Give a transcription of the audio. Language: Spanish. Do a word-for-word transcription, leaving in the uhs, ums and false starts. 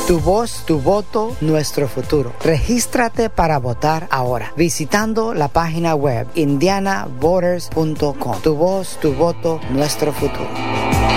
Tu voz, tu voto, nuestro futuro. Regístrate para votar ahora visitando la página web indiana voters punto com. Tu voz, tu voto, nuestro futuro.